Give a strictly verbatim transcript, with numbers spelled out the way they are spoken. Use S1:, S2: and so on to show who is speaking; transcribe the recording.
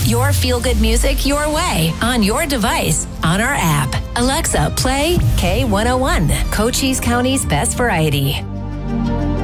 S1: Your feel-good music your way, on your device, on our app. Alexa, play K one oh one, Cochise County's best variety.